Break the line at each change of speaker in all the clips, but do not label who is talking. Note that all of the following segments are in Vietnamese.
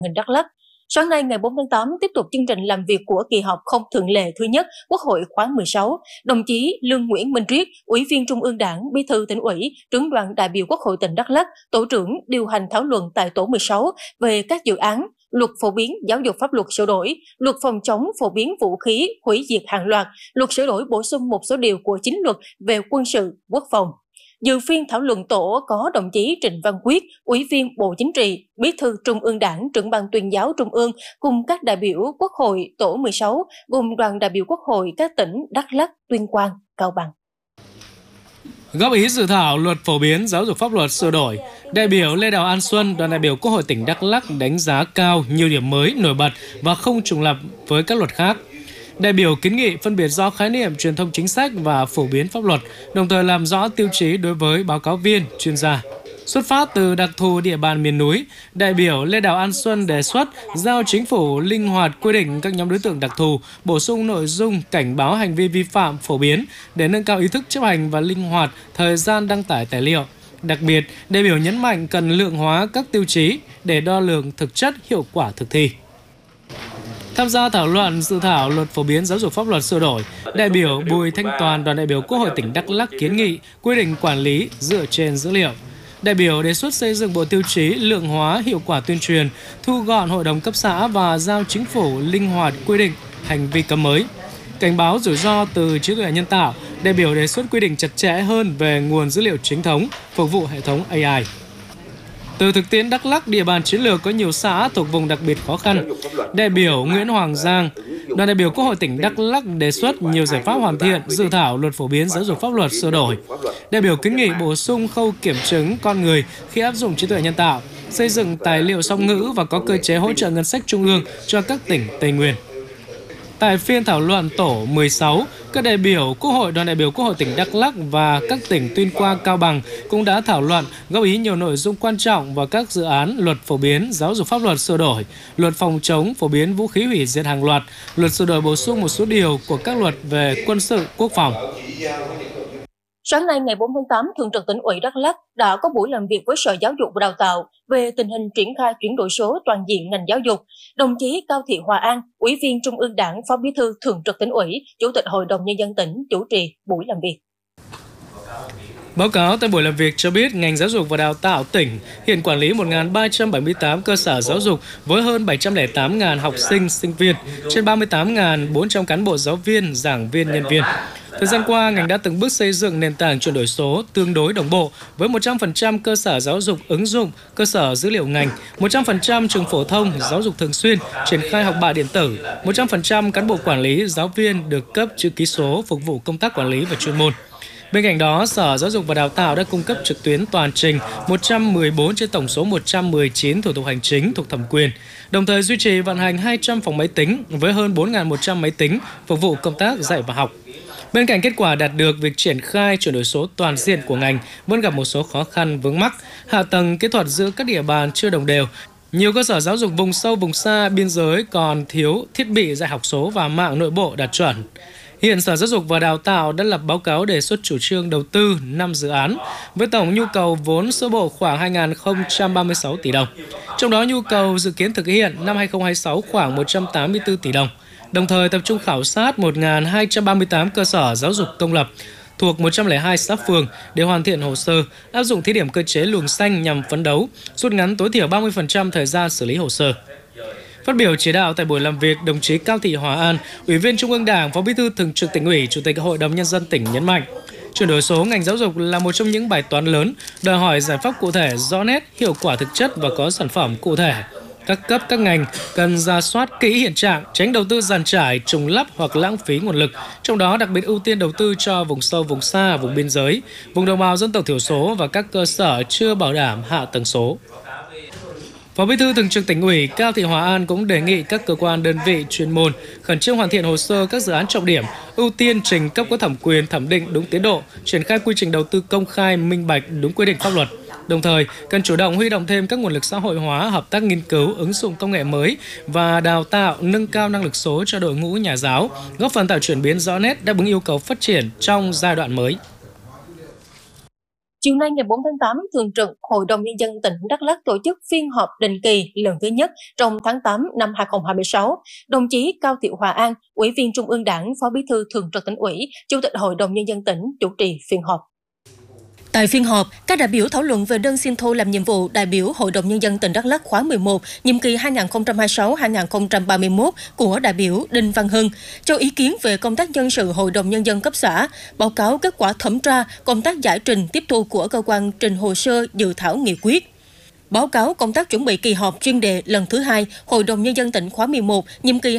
hình Đắk Lắk. Sáng nay ngày 4 tháng 8 tiếp tục chương trình làm việc của kỳ họp không thường lệ thứ nhất Quốc hội khóa 16. Đồng chí Lương Nguyễn Minh Triết, Ủy viên Trung ương Đảng, Bí thư Tỉnh ủy, Trưởng đoàn đại biểu Quốc hội tỉnh Đắk Lắk, tổ trưởng điều hành thảo luận tại tổ 16 về các dự án Luật phổ biến giáo dục pháp luật sửa đổi, Luật phòng chống phổ biến vũ khí, hủy diệt hàng loạt, Luật sửa đổi bổ sung một số điều của chính luật về quân sự, quốc phòng. Dự phiên thảo luận tổ có đồng chí Trịnh Văn Quyết, Ủy viên Bộ Chính trị, Bí thư Trung ương Đảng, Trưởng ban Tuyên giáo Trung ương cùng các đại biểu Quốc hội tổ 16 gồm đoàn đại biểu Quốc hội các tỉnh Đắk Lắk, Tuyên Quang, Cao Bằng.
Góp ý dự thảo Luật phổ biến giáo dục pháp luật sửa đổi, đại biểu Lê Đào An Xuân, đoàn đại biểu Quốc hội tỉnh Đắk Lắk đánh giá cao nhiều điểm mới nổi bật và không trùng lặp với các luật khác. Đại biểu kiến nghị phân biệt rõ khái niệm truyền thông chính sách và phổ biến pháp luật, đồng thời làm rõ tiêu chí đối với báo cáo viên, chuyên gia. Xuất phát từ đặc thù địa bàn miền núi, đại biểu Lê Đào An Xuân đề xuất giao chính phủ linh hoạt quy định các nhóm đối tượng đặc thù, bổ sung nội dung cảnh báo hành vi vi phạm phổ biến để nâng cao ý thức chấp hành và linh hoạt thời gian đăng tải tài liệu. Đặc biệt, đại biểu nhấn mạnh cần lượng hóa các tiêu chí để đo lường thực chất hiệu quả thực thi. Tham gia thảo luận dự thảo Luật phổ biến giáo dục pháp luật sửa đổi, đại biểu Bùi Thanh Toàn, đoàn đại biểu Quốc hội tỉnh Đắk Lắk kiến nghị quy định quản lý dựa trên dữ liệu. Đại biểu đề xuất xây dựng bộ tiêu chí lượng hóa hiệu quả tuyên truyền, thu gọn hội đồng cấp xã và giao chính phủ linh hoạt quy định hành vi cấm mới. Cảnh báo rủi ro từ trí tuệ nhân tạo, đại biểu đề xuất quy định chặt chẽ hơn về nguồn dữ liệu chính thống, phục vụ hệ thống AI. Từ thực tiễn Đắk Lắk, địa bàn chiến lược có nhiều xã thuộc vùng đặc biệt khó khăn, đại biểu Nguyễn Hoàng Giang, đoàn đại biểu Quốc hội tỉnh Đắk Lắk đề xuất nhiều giải pháp hoàn thiện dự thảo Luật phổ biến giáo dục pháp luật sửa đổi. Đại biểu kiến nghị bổ sung khâu kiểm chứng con người khi áp dụng trí tuệ nhân tạo, xây dựng tài liệu song ngữ và có cơ chế hỗ trợ ngân sách trung ương cho các tỉnh Tây Nguyên. Tại phiên thảo luận tổ 16, các đại biểu Quốc hội, đoàn đại biểu Quốc hội tỉnh Đắk Lắk và các tỉnh Tuyên Quang, Cao Bằng cũng đã thảo luận, góp ý nhiều nội dung quan trọng vào các dự án Luật phổ biến giáo dục pháp luật sửa đổi, Luật phòng chống phổ biến vũ khí hủy diệt hàng loạt, Luật sửa đổi bổ sung một số điều của các luật về quân sự, quốc phòng.
Sáng nay ngày 4 tháng 8, Thường trực Tỉnh ủy Đắk Lắk đã có buổi làm việc với Sở Giáo dục và Đào tạo về tình hình triển khai chuyển đổi số toàn diện ngành giáo dục. Đồng chí Cao Thị Hòa An, Ủy viên Trung ương Đảng, Phó Bí thư Thường trực Tỉnh ủy, Chủ tịch Hội đồng Nhân dân tỉnh chủ trì buổi làm việc.
Báo cáo tại buổi làm việc cho biết, ngành giáo dục và đào tạo tỉnh hiện quản lý 1.378 cơ sở giáo dục với hơn 708.000 học sinh, sinh viên, trên 38.400 cán bộ giáo viên, giảng viên, nhân viên. Thời gian qua, ngành đã từng bước xây dựng nền tảng chuyển đổi số tương đối đồng bộ với 100% cơ sở giáo dục ứng dụng, cơ sở dữ liệu ngành, 100% trường phổ thông, giáo dục thường xuyên, triển khai học bạ điện tử, 100% cán bộ quản lý, giáo viên được cấp chữ ký số phục vụ công tác quản lý và chuyên môn. Bên cạnh đó, Sở Giáo dục và Đào tạo đã cung cấp trực tuyến toàn trình 114 trên tổng số 119 thủ tục hành chính thuộc thẩm quyền, đồng thời duy trì vận hành 200 phòng máy tính với hơn 4.100 máy tính phục vụ công tác dạy và học. Bên cạnh kết quả đạt được, việc triển khai chuyển đổi số toàn diện của ngành vẫn gặp một số khó khăn vướng mắc, hạ tầng kỹ thuật giữa các địa bàn chưa đồng đều. Nhiều cơ sở giáo dục vùng sâu, vùng xa, biên giới còn thiếu thiết bị dạy học số và mạng nội bộ đạt chuẩn. Hiện Sở Giáo dục và Đào tạo đã lập báo cáo đề xuất chủ trương đầu tư 5 dự án với tổng nhu cầu vốn sơ bộ khoảng 2.036 tỷ đồng. Trong đó nhu cầu dự kiến thực hiện năm 2026 khoảng 184 tỷ đồng. Đồng thời tập trung khảo sát 1.238 cơ sở giáo dục công lập thuộc 102 xã phường để hoàn thiện hồ sơ, áp dụng thí điểm cơ chế luồng xanh nhằm phấn đấu rút ngắn tối thiểu 30% thời gian xử lý hồ sơ. Phát biểu chỉ đạo tại buổi làm việc, đồng chí Cao Thị Hòa An, Ủy viên Trung ương Đảng, Phó Bí thư Thường trực Tỉnh ủy, Chủ tịch Hội đồng Nhân dân tỉnh nhấn mạnh, chuyển đổi số ngành giáo dục là một trong những bài toán lớn, đòi hỏi giải pháp cụ thể, rõ nét, hiệu quả thực chất và có sản phẩm cụ thể. Các cấp, các ngành cần rà soát kỹ hiện trạng, tránh đầu tư dàn trải, trùng lắp hoặc lãng phí nguồn lực. Trong đó đặc biệt ưu tiên đầu tư cho vùng sâu, vùng xa, vùng biên giới, vùng đồng bào dân tộc thiểu số và các cơ sở chưa bảo đảm hạ tầng số. Phó Bí thư Thường trực Tỉnh ủy Cao Thị Hòa An cũng đề nghị các cơ quan đơn vị chuyên môn khẩn trương hoàn thiện hồ sơ các dự án trọng điểm, ưu tiên trình cấp có thẩm quyền thẩm định đúng tiến độ, triển khai quy trình đầu tư công khai, minh bạch, đúng quy định pháp luật. Đồng thời, cần chủ động huy động thêm các nguồn lực xã hội hóa, hợp tác nghiên cứu, ứng dụng công nghệ mới và đào tạo, nâng cao năng lực số cho đội ngũ nhà giáo, góp phần tạo chuyển biến rõ nét đáp ứng yêu cầu phát triển trong giai đoạn mới.
Chiều nay ngày 4 tháng 8, Thường trực Hội đồng Nhân dân tỉnh Đắk Lắk tổ chức phiên họp định kỳ lần thứ nhất trong tháng 8 năm 2026. Đồng chí Cao Thị Hòa An, Ủy viên Trung ương Đảng, Phó Bí thư Thường trực Tỉnh ủy, Chủ tịch Hội đồng Nhân dân tỉnh chủ trì phiên họp. Tại phiên họp, các đại biểu thảo luận về đơn xin thôi làm nhiệm vụ đại biểu Hội đồng Nhân dân tỉnh Đắk Lắk khóa 11, nhiệm kỳ 2026-2031 của đại biểu Đinh Văn Hưng, cho ý kiến về công tác nhân sự Hội đồng Nhân dân cấp xã, báo cáo kết quả thẩm tra, công tác giải trình tiếp thu của cơ quan trình hồ sơ dự thảo nghị quyết. Báo cáo công tác chuẩn bị kỳ họp chuyên đề lần thứ 2 Hội đồng Nhân dân tỉnh khóa 11, nhiệm kỳ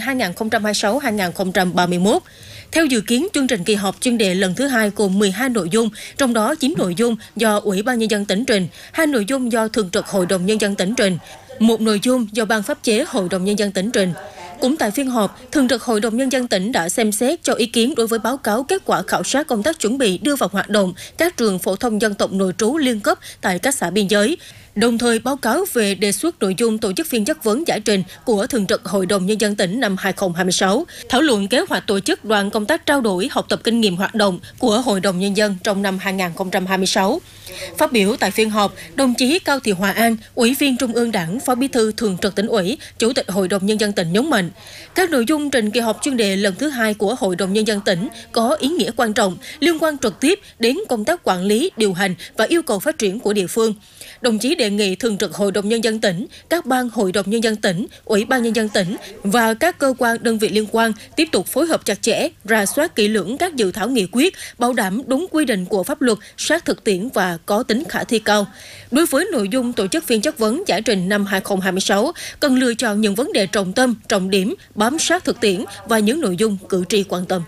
2026-2031. Theo dự kiến, chương trình kỳ họp chuyên đề lần thứ 2 gồm 12 nội dung, trong đó 9 nội dung do Ủy ban Nhân dân tỉnh trình, 2 nội dung do Thường trực Hội đồng Nhân dân tỉnh trình, 1 nội dung do Ban pháp chế Hội đồng Nhân dân tỉnh trình. Cũng tại phiên họp, Thường trực Hội đồng Nhân dân tỉnh đã xem xét cho ý kiến đối với báo cáo kết quả khảo sát công tác chuẩn bị đưa vào hoạt động các trường phổ thông dân tộc nội trú liên cấp tại các xã biên giới, đồng thời báo cáo về đề xuất nội dung tổ chức phiên chất vấn giải trình của Thường trực Hội đồng Nhân dân tỉnh năm 2026, thảo luận kế hoạch tổ chức đoàn công tác trao đổi học tập kinh nghiệm hoạt động của Hội đồng Nhân dân trong năm 2026. Phát biểu tại phiên họp, đồng chí Cao Thị Hòa An, Ủy viên Trung ương Đảng, Phó Bí thư Thường trực Tỉnh ủy, Chủ tịch Hội đồng Nhân dân tỉnh nhấn mạnh, các nội dung trình kỳ họp chuyên đề lần thứ 2 của Hội đồng Nhân dân tỉnh có ý nghĩa quan trọng, liên quan trực tiếp đến công tác quản lý, điều hành và yêu cầu phát triển của địa phương. Đồng chí đề nghị Thường trực Hội đồng Nhân dân tỉnh, các ban Hội đồng Nhân dân tỉnh, Ủy ban Nhân dân tỉnh và các cơ quan đơn vị liên quan tiếp tục phối hợp chặt chẽ, rà soát kỹ lưỡng các dự thảo nghị quyết, bảo đảm đúng quy định của pháp luật, sát thực tiễn và có tính khả thi cao. Đối với nội dung tổ chức phiên chất vấn giải trình năm 2026, cần lựa chọn những vấn đề trọng tâm, trọng điểm, bám sát thực tiễn và những nội dung cử tri quan tâm.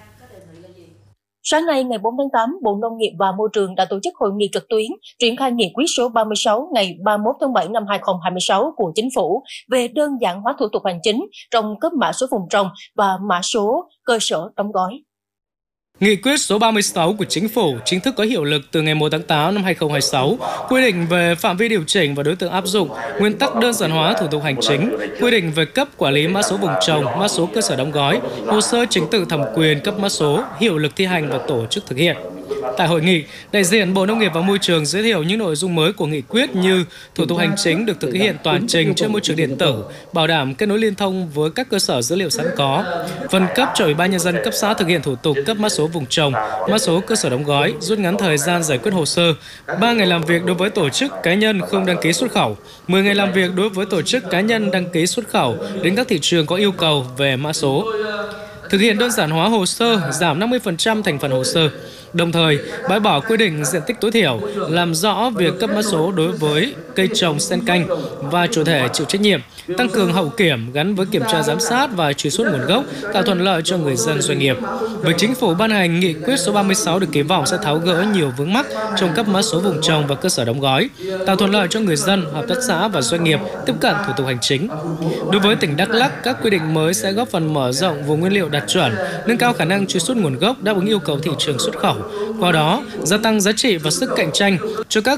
Sáng nay, ngày 4 tháng 8, Bộ Nông nghiệp và Môi trường đã tổ chức hội nghị trực tuyến triển khai nghị quyết số 36 ngày 31 tháng 7 năm 2026 của Chính phủ về đơn giản hóa thủ tục hành chính trong cấp mã số vùng trồng và mã số cơ sở đóng gói.
Nghị quyết số 36 của Chính phủ chính thức có hiệu lực từ ngày 1 tháng 8 năm 2026, quy định về phạm vi điều chỉnh và đối tượng áp dụng, nguyên tắc đơn giản hóa thủ tục hành chính, quy định về cấp quản lý mã số vùng trồng, mã số cơ sở đóng gói, hồ sơ trình tự thẩm quyền cấp mã số, hiệu lực thi hành và tổ chức thực hiện. Tại hội nghị, đại diện Bộ Nông nghiệp và Môi trường giới thiệu những nội dung mới của nghị quyết như thủ tục hành chính được thực hiện toàn trình trên môi trường điện tử, bảo đảm kết nối liên thông với các cơ sở dữ liệu sẵn có, phân cấp cho Ủy ban Nhân dân cấp xã thực hiện thủ tục cấp mã số vùng trồng, mã số cơ sở đóng gói, rút ngắn thời gian giải quyết hồ sơ, 3 ngày làm việc đối với tổ chức cá nhân không đăng ký xuất khẩu, 10 ngày làm việc đối với tổ chức cá nhân đăng ký xuất khẩu đến các thị trường có yêu cầu về mã số. Thực hiện đơn giản hóa hồ sơ, giảm 50% thành phần hồ sơ. Đồng thời, bãi bỏ quy định diện tích tối thiểu, làm rõ việc cấp mã số đối với cây trồng xen canh và chủ thể chịu trách nhiệm, tăng cường hậu kiểm gắn với kiểm tra giám sát và truy xuất nguồn gốc, tạo thuận lợi cho người dân doanh nghiệp. Việc Chính phủ ban hành nghị quyết số 36 được kỳ vọng sẽ tháo gỡ nhiều vướng mắc trong cấp mã số vùng trồng và cơ sở đóng gói, tạo thuận lợi cho người dân, hợp tác xã và doanh nghiệp tiếp cận thủ tục hành chính. Đối với tỉnh Đắk Lắk, các quy định mới sẽ góp phần mở rộng vùng nguyên liệu đạt chuẩn, nâng cao khả năng truy xuất nguồn gốc, đáp ứng yêu cầu thị trường xuất khẩu. Qua đó, gia tăng giá trị và sức cạnh tranh cho các